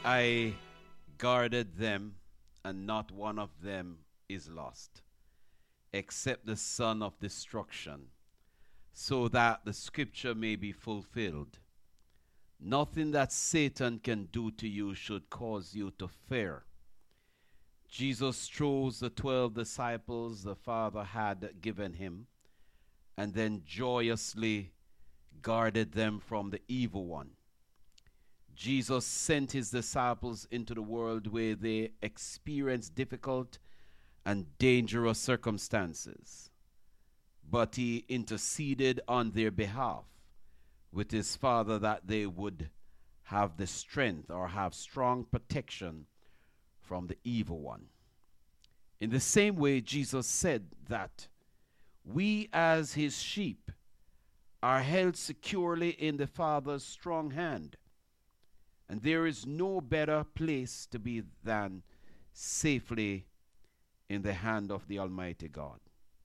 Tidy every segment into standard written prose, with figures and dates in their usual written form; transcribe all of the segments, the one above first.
I guarded them, and not one of them is lost, except the son of destruction, so that the scripture may be fulfilled. Nothing that Satan can do to you should cause you to fear. Jesus chose the 12 disciples the Father had given him, and then joyously guarded them from the evil one. Jesus sent his disciples into the world where they experienced difficult and dangerous circumstances, but he interceded on their behalf with his Father that they would have the strength or have strong protection from the evil one. In the same way, Jesus said that we as his sheep are held securely in the Father's strong hand, and there is no better place to be than safely in the hand of the Almighty God.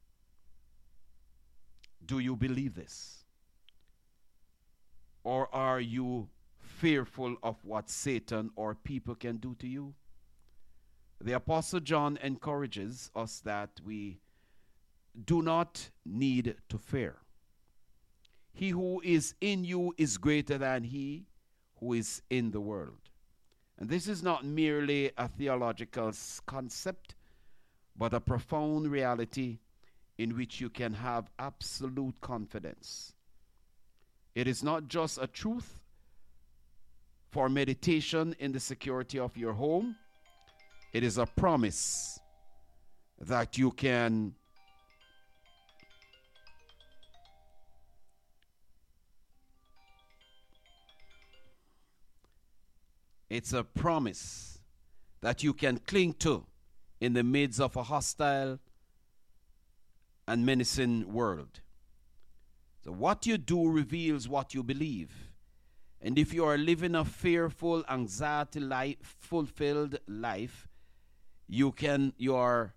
Do you believe this? Or are you fearful of what Satan or people can do to you? The Apostle John encourages us that we do not need to fear. He who is in you is greater than he who is in the world. And this is not merely a theological concept, but a profound reality in which you can have absolute confidence. It is not just a truth for meditation in the security of your home. It is a promise that you can cling to in the midst of a hostile and menacing world. So what you do reveals what you believe. And if you are living a fearful, anxiety-fulfilled life, you are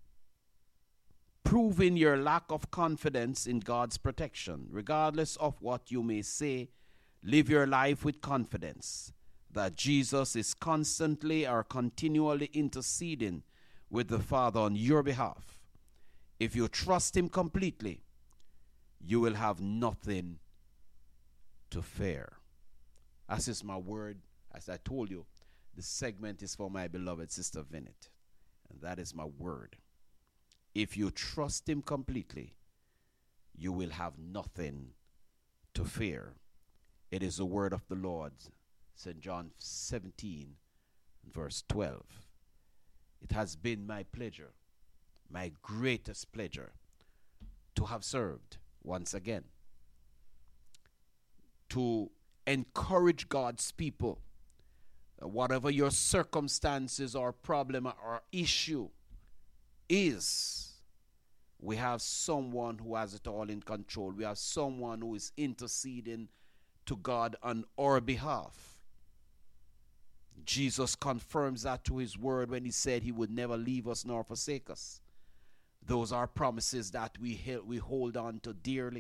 proving your lack of confidence in God's protection. Regardless of what you may say, live your life with confidence that Jesus is constantly or continually interceding with the Father on your behalf. If you trust him completely, you will have nothing to fear. As is my word, as I told you, this segment is for my beloved sister Vinnet. And that is my word. If you trust him completely, you will have nothing to fear. It is the word of the Lord, St. John 17, verse 12. It has been my pleasure, my greatest pleasure, to have served once again, to encourage God's people, whatever your circumstances or problem or issue is, we have someone who has it all in control. We have someone who is interceding to God on our behalf. Jesus confirms that to his word when he said he would never leave us nor forsake us. Those are promises that we hold on to dearly.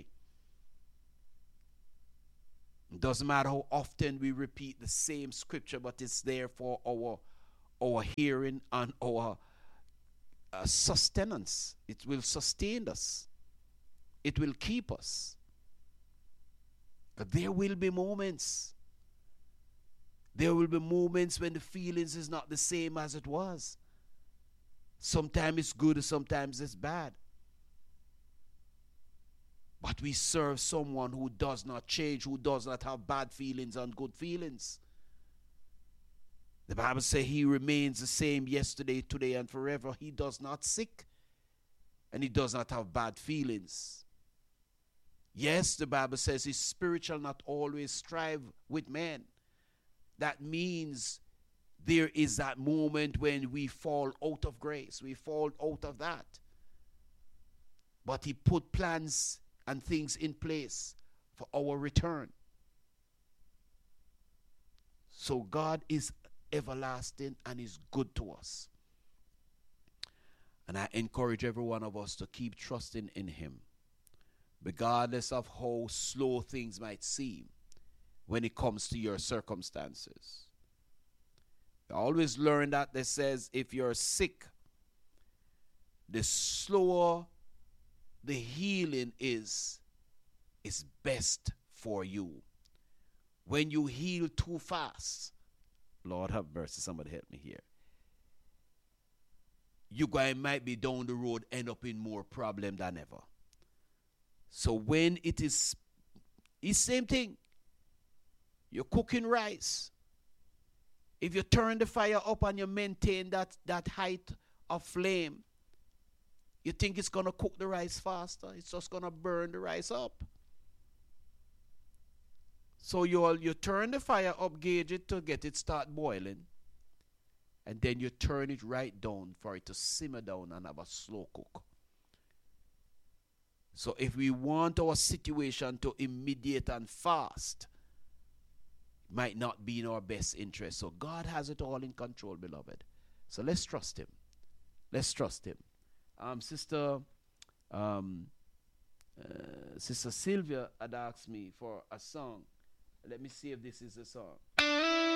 It doesn't matter how often we repeat the same scripture, but it's there for our hearing and our sustenance. It will sustain us. It will keep us. But there will be moments. There will be moments when the feelings is not the same as it was. Sometimes it's good, sometimes it's bad. But we serve someone who does not change, who does not have bad feelings and good feelings. The Bible says he remains the same yesterday, today, and forever. He does not sick, and he does not have bad feelings. Yes, the Bible says his spirit shall not always strive with man. That means there is that moment when we fall out of grace. We fall out of that. But he put plans and things in place for our return. So God is everlasting and is good to us. And I encourage every one of us to keep trusting in him, regardless of how slow things might seem when it comes to your circumstances. I always learn that they says if you're sick, the slower the healing is best for you. When you heal too fast, Lord have mercy, somebody help me here. You guys might be down the road, end up in more problem than ever. So when it's same thing. You're cooking rice. If you turn the fire up and you maintain that height of flame, you think it's going to cook the rice faster. It's just going to burn the rice up. So you turn the fire up, gauge it to get it start boiling. And then you turn it right down for it to simmer down and have a slow cook. So if we want our situation to immediate and fast, it might not be in our best interest. So God has it all in control, beloved. So let's trust him. Let's trust him. Sister Sylvia had asked me for a song. Let me see if this is a song.